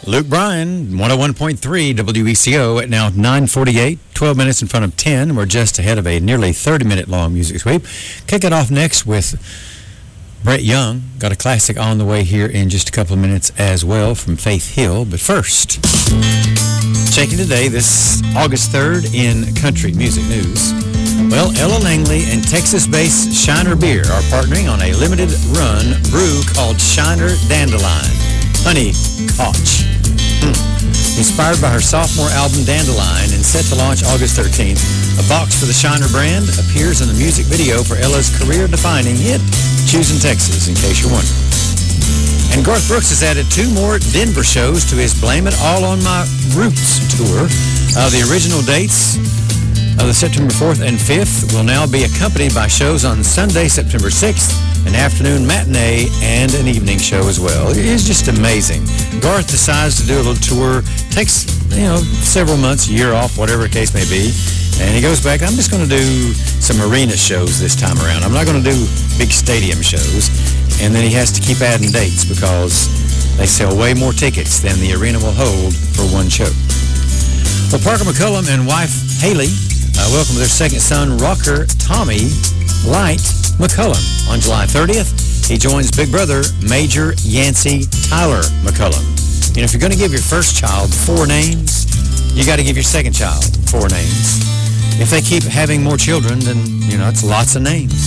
Luke Bryan, 101.3 WECO at now 9:48, 12 minutes in front of 10. We're just ahead of a nearly 30-minute long music sweep. Kick it off next with Brett Young. Got a classic on the way here in just a couple of minutes as well from Faith Hill. But first, checking today, this August 3rd in country music news. Well, Ella Langley and Texas-based Shiner Beer are partnering on a limited run brew called Shiner Dandelion Honey Koch. Inspired by her sophomore album Dandelion and set to launch August 13th, a box for the Shiner brand appears in the music video for Ella's career-defining hit, Choosing Texas, in case you're wondering. And Garth Brooks has added 2 more Denver shows to his Blame It All on My Roots tour. The original dates of the September 4th and 5th will now be accompanied by shows on Sunday, September 6th, an afternoon matinee, and an evening show as well. It is just amazing. Garth decides to do a little tour, takes, several months, a year off, whatever the case may be, and he goes back, I'm just going to do some arena shows this time around. I'm not going to do big stadium shows. And then he has to keep adding dates because they sell way more tickets than the arena will hold for one show. Well, Parker McCullum and wife Haley welcome their second son, rocker Tommy Light McCullum. On July 30th, he joins big brother, Major Yancey Tyler McCullum. If you're going to give your first child 4 names, you got to give your second child 4 names. If they keep having more children, then, it's lots of names.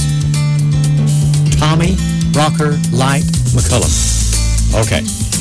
Tommy, Rocker, Light, McCullum. Okay.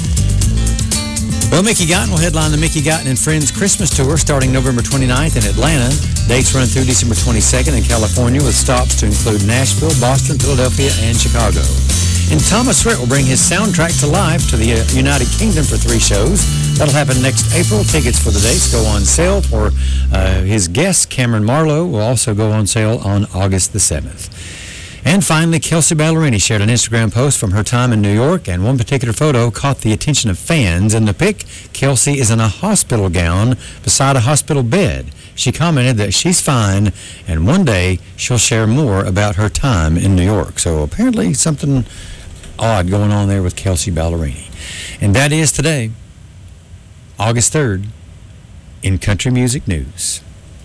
Well, Mickey Guyton will headline the Mickey Guyton and Friends Christmas Tour starting November 29th in Atlanta. Dates run through December 22nd in California with stops to include Nashville, Boston, Philadelphia, and Chicago. And Thomas Rhett will bring his soundtrack to life to the United Kingdom for 3 shows. That'll happen next April. Tickets for the dates go on sale for his guest, Cameron Marlowe, will also go on sale on August the 7th. And finally, Kelsea Ballerini shared an Instagram post from her time in New York, and one particular photo caught the attention of fans. In the pic, Kelsea is in a hospital gown beside a hospital bed. She commented that she's fine, and one day she'll share more about her time in New York. So apparently something odd going on there with Kelsea Ballerini. And that is today, August 3rd, in country music news.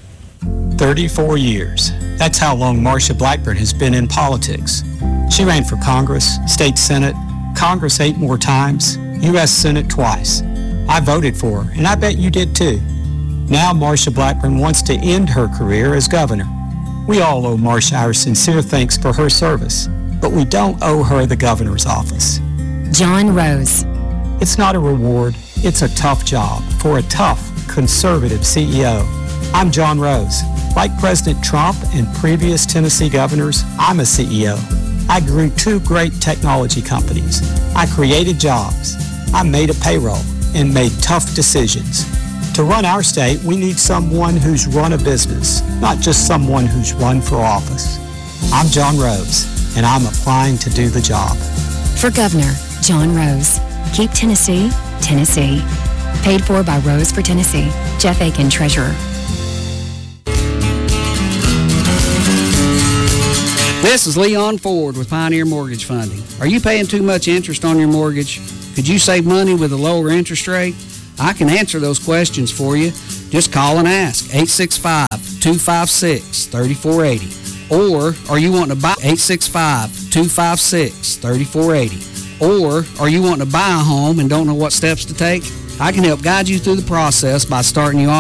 34 years. That's how long Marsha Blackburn has been in politics. She ran for Congress, State Senate, Congress 8 more times, U.S. Senate twice. I voted for her, and I bet you did too. Now Marsha Blackburn wants to end her career as governor. We all owe Marsha our sincere thanks for her service, but we don't owe her the governor's office. John Rose. It's not a reward, it's a tough job for a tough, conservative CEO. I'm John Rose. Like President Trump and previous Tennessee governors, I'm a CEO. I grew 2 great technology companies. I created jobs. I made a payroll and made tough decisions. To run our state, we need someone who's run a business, not just someone who's run for office. I'm John Rose, and I'm applying to do the job. For Governor, John Rose. Keep Tennessee, Tennessee. Paid for by Rose for Tennessee. Jeff Aiken, Treasurer. This is Leon Ford with Pioneer Mortgage Funding. Are you paying too much interest on your mortgage? Could you save money with a lower interest rate? I can answer those questions for you. Just call and ask, 865-256-3480. Or are you wanting to buy 865-256-3480? Or are you wanting to buy a home and don't know what steps to take? I can help guide you through the process by starting you off